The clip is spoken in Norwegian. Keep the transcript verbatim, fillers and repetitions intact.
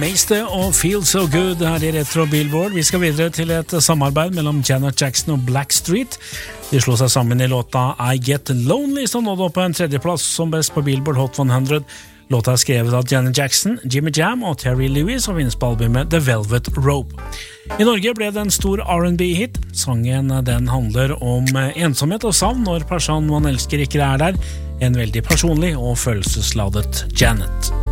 Meister og Feel So Good her i Retro Billboard. Vi skal videre til et samarbeid mellom Janet Jackson og Blackstreet. De slo seg sammen i låta I Get Lonely, som nådde opp på en tredjeplass som best på Billboard Hot hundre. Låta er skrevet av Janet Jackson, Jimmy Jam og Terry Lewis og finnes på albumet The Velvet Rope. I Norge ble det en stor R and B-hit. Sangen den handler om ensomhet og savn når personen man elsker ikke er der. En veldig personlig og følelsesladet Janet.